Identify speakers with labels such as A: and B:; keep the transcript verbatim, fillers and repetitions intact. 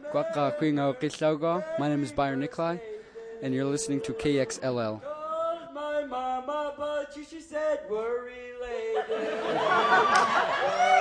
A: Quaqa Quingo Qillaugo. My name is Byron Nikolai, and you're listening to K X L L.
B: Called my mama, but she said we're related.